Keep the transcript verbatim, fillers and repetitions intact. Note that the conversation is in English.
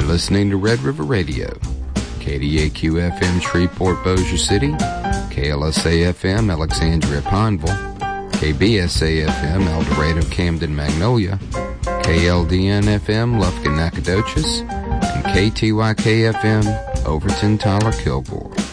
listening to Red River Radio, K D A Q F M Shreveport, Bossier City, K L S A F M Alexandria, Pineville, K B S A F M El Dorado, Camden, Magnolia, K L D N F M Lufkin, Nacogdoches, and K T Y K F M Overton, Tyler, Kilgore.